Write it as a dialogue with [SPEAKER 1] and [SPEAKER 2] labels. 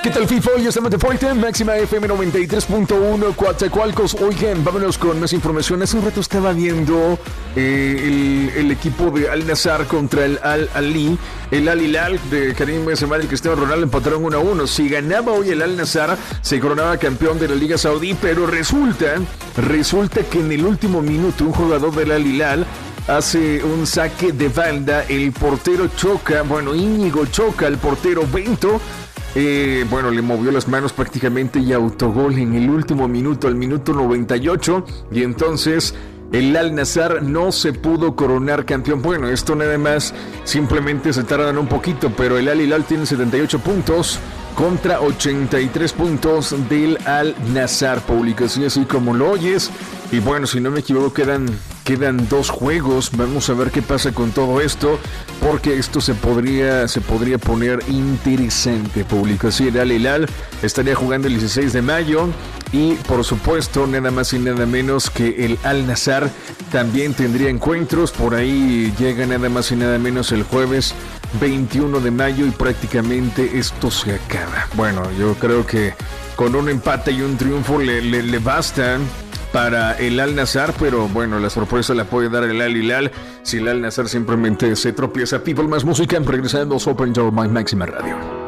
[SPEAKER 1] ¿Qué tal, FIFO? Yo soy Metropolitan, máxima FM 93.1, Coatzacoalcos. Oigan, vámonos con más información. Hace un rato estaba viendo el equipo de Al Nassr contra el Al Ahly. El Al Hilal de Karim Benzema y Cristiano Ronaldo empataron 1-1. Si ganaba hoy el Al Nassr, se coronaba campeón de la Liga Saudí, pero resulta que en el último minuto un jugador del Al Hilal hace un saque de banda, el portero choca, Íñigo choca al portero Bento. Le movió las manos prácticamente y autogol en el último minuto, al minuto 98, y entonces el Al Nassr no se pudo coronar campeón. Bueno, esto nada más, simplemente se tardan un poquito, pero el Al Hilal tiene 78 puntos contra 83 puntos del Al Nassr. Publicación así como lo oyes. Y bueno, si no me equivoco, quedan 2 juegos. Vamos a ver qué pasa con todo esto, porque esto se podría poner interesante. Publicación, Al Hilal estaría jugando el 16 de mayo. Y por supuesto, nada más y nada menos que el Al Nassr también tendría encuentros. Por ahí llega nada más y nada menos el jueves 21 de mayo y prácticamente esto se acaba. Bueno, yo creo que con un empate y un triunfo le bastan para el Al Nassr, pero bueno, la sorpresa la puede dar el Al Hilal si el Al Nassr simplemente se tropieza. People, más música, regresando a Open Door, My Máxima Radio.